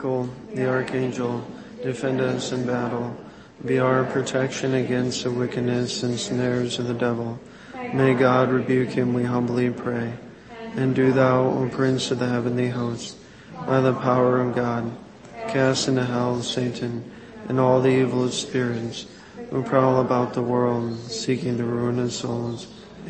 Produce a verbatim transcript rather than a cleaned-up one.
Michael, the archangel, defend us in battle. Be our protection against the wickedness and snares of the devil. May God rebuke him, we humbly pray. And do thou, O Prince of the heavenly host, by the power of God, cast into hell Satan and all the evil spirits who prowl about the world, seeking the ruin of souls.